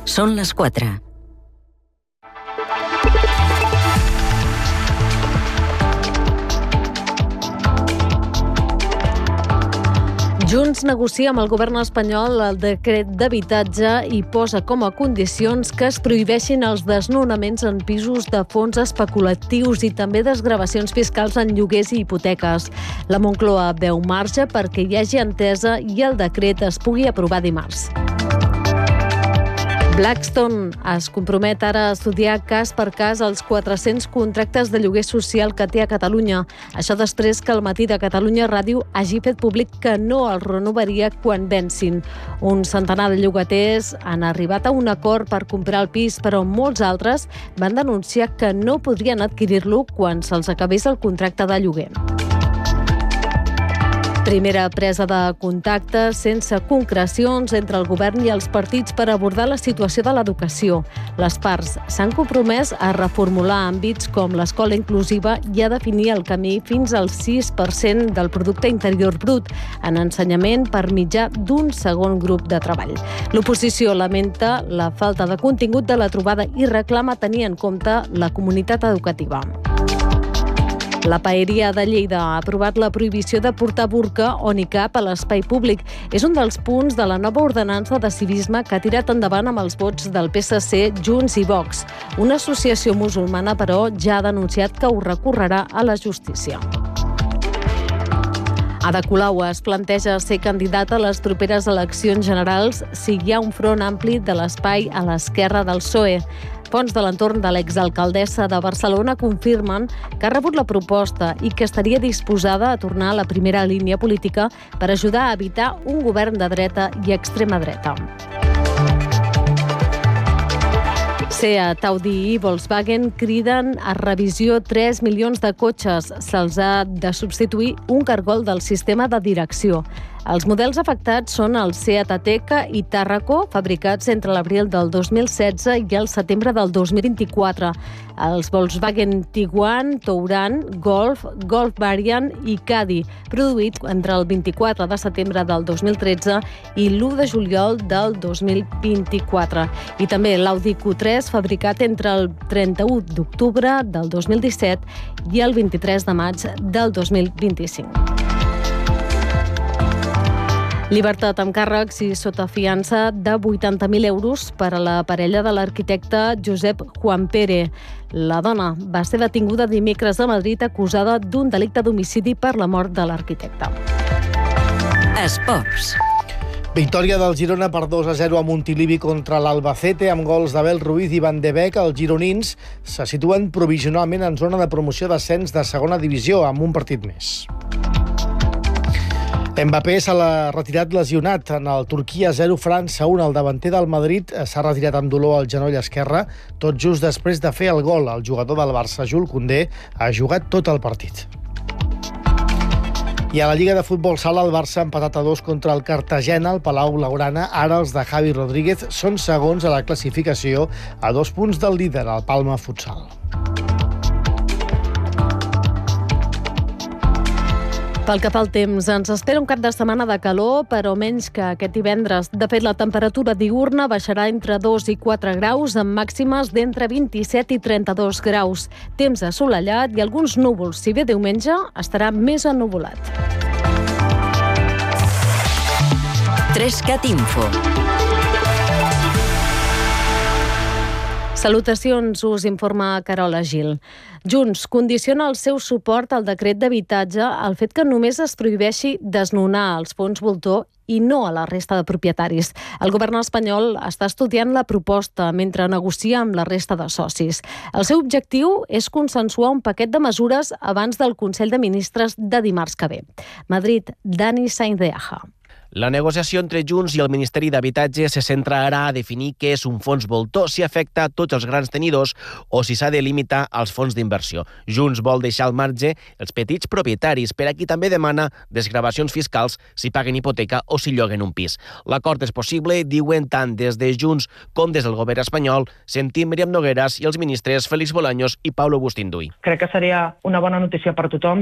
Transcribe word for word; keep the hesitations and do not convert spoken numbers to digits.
Són les quatre. Junts negocia amb el govern espanyol el decret d'habitatge i posa com a condicions que es prohibeixin els desnonaments en pisos de fons especulatius i també desgravacions fiscals en lloguers i hipoteques. La Moncloa veu marge perquè hi hagi entesa i el decret es pugui aprovar dimarts. Blackstone es compromet ara a estudiar cas per cas els quatre-cents contractes de lloguer social que té a Catalunya. Això després que el Matí de Catalunya Ràdio hagi fet públic que no els renovaria quan vencin. Un centenar de llogaters han arribat a un acord per comprar el pis, però molts altres van denunciar que no podrien adquirir-lo quan se'ls acabés el contracte de lloguer. Primera presa de contacte sense concrecions entre el govern i els partits per abordar la situació de l'educació. Les parts s'han compromès a reformular àmbits com l'escola inclusiva i a definir el camí fins al sis per cent del producte interior brut en ensenyament per mitjà d'un segon grup de treball. L'oposició lamenta la falta de contingut de la trobada i reclama tenir en compte la comunitat educativa. La Paeria de Lleida ha aprovat la prohibició de portar burca o nicab a l'espai públic. És un dels punts de la nova ordenança de civisme que ha tirat endavant amb els vots del P S C, Junts i Vox. Una associació musulmana, però, ja ha denunciat que ho recorrerà a la justícia. Ada Colau es planteja ser candidat a les properes eleccions generals si hi ha un front ampli de l'espai a l'esquerra del P S O E. Fonts de l'entorn de l'exalcaldessa de Barcelona confirmen que ha rebut la proposta i que estaria disposada a tornar a la primera línia política per ajudar a evitar un govern de dreta i extrema dreta. Seat, Audi i Volkswagen criden a revisió tres milions de cotxes. Se'ls ha de substituir un cargol del sistema de direcció. Els models afectats són el Seat Ateca i Tarraco, fabricats entre l'abril del dos mil setze i el setembre del dos mil vint-i-quatre. Els Volkswagen Tiguan, Touran, Golf, Golf Variant i Caddy, produïts entre el vint-i-quatre de setembre del dos mil tretze i l'u de juliol del dos mil vint-i-quatre. I també l'Audi Q tres, fabricat entre el trenta-u d'octubre del dos mil disset i el vint-i-tres de maig del dos mil vint-i-cinc. Llibertat amb càrrecs i sota fiança de vuitanta mil euros per a la parella de l'arquitecte Josep Juanpere. La dona va ser detinguda dimecres a Madrid acusada d'un delicte d'homicidi per la mort de l'arquitecte. Esports. Victòria del Girona per dos a zero a Montilivi contra l'Albacete amb gols d'Abel Ruiz i Van de Beek. Els gironins se situen provisionalment en zona de promoció d'ascens de segona divisió amb un partit més. Mbappé se l'ha retirat lesionat en el Turquia zero França un. El davanter del Madrid s'ha retirat amb dolor al genoll esquerre, tot just després de fer el gol. El jugador del Barça, Jules Koundé, ha jugat tot el partit. I a la Lliga de Futbol Sala, el Barça ha empatat a dos contra el Cartagena al Palau Blaugrana. Ara els de Javi Rodríguez són segons a la classificació a dos punts del líder, el Palma Futsal. Pel que fa al temps, ens espera un cap de setmana de calor, però menys que aquest divendres. De fet, la temperatura diürna baixarà entre dos i quatre graus, amb màximes d'entre vint-i-set i trenta-dos graus. Temps assolellat i alguns núvols. Si bé diumenge, estarà més ennuvolat. Trescat Info. Salutacions, us informa Carola Gil. Junts condiciona el seu suport al decret d'habitatge al fet que només es prohibeixi desnonar els fons voltor i no a la resta de propietaris. El govern espanyol està estudiant la proposta mentre negocia amb la resta de socis. El seu objectiu és consensuar un paquet de mesures abans del Consell de Ministres de dimarts que ve. Madrid, Dani Sainz de Aja. La negociació entre Junts i el Ministeri d'Habitatge se centra ara a definir què és un fons voltor, si afecta a tots els grans tenidors o si s'ha de limitar als fons d'inversió. Junts vol deixar al marge els petits propietaris, per a qui també demana desgravacions fiscals si paguen hipoteca o si lloguen un pis. L'acord és possible, diuen tant des de Junts com des del govern espanyol. Sentim Míriam Nogueras i els ministres Félix Bolaños i Pablo Bustinduy. Crec que seria una bona notícia per tothom.